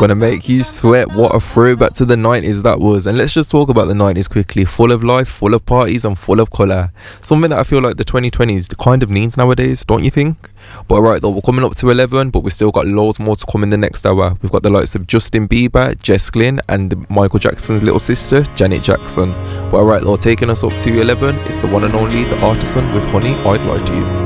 Gonna make you sweat. What a throwback to the 90s that was. And let's just talk about the 90s quickly. Full of life, full of parties, and full of colour. Something that I feel like the 2020s kind of needs nowadays, don't you think? But alright though, we're coming up to 11, but we've still got loads more to come in the next hour. We've got the likes of Justin Bieber, Jess Glynn, and Michael Jackson's little sister, Janet Jackson. But alright though, taking us up to 11 is the one and only The Artisan with Honey, I'd Lie to You.